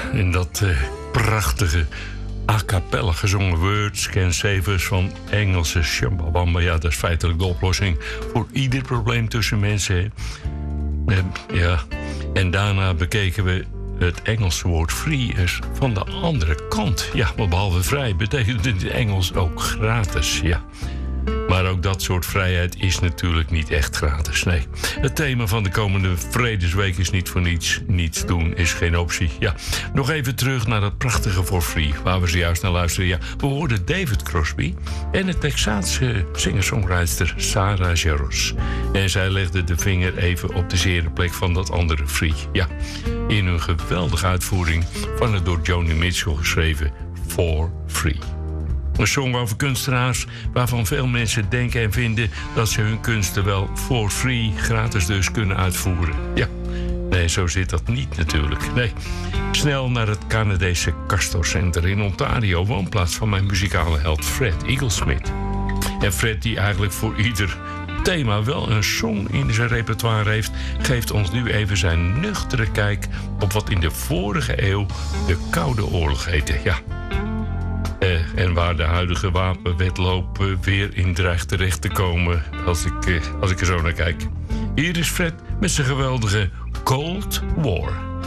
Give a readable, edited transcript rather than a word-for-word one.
in dat prachtige a cappella gezongen Words Can Save Us van Engelse Shambhabamba. Ja, dat is feitelijk de oplossing voor ieder probleem tussen mensen. Ja, en daarna bekeken we het Engelse woord free is van de andere kant. Ja, maar behalve vrij betekent het in het Engels ook gratis, ja. Maar ook dat soort vrijheid is natuurlijk niet echt gratis, nee. Het thema van de komende Vredesweek is niet voor niets. Niets doen is geen optie. Ja, nog even terug naar dat prachtige For Free, waar we zojuist naar luisteren. Ja, we hoorden David Crosby en de Texaanse singer-songwriter Sarah Jaros. En zij legde de vinger even op de zere plek van dat andere Free. Ja, in hun geweldige uitvoering van het door Joni Mitchell geschreven For Free. Een song over kunstenaars waarvan veel mensen denken en vinden dat ze hun kunsten wel for free, gratis dus, kunnen uitvoeren. Ja, nee, zo zit dat niet natuurlijk. Nee, snel naar het Canadese Castor Center in Ontario, woonplaats van mijn muzikale held Fred Eaglesmith. En Fred, die eigenlijk voor ieder thema wel een song in zijn repertoire heeft, geeft ons nu even zijn nuchtere kijk op wat in de vorige eeuw de Koude Oorlog heette. Ja. En waar de huidige wapenwetloop weer in dreigt terecht te komen als ik er zo naar kijk. Hier is Fred met zijn geweldige Cold War.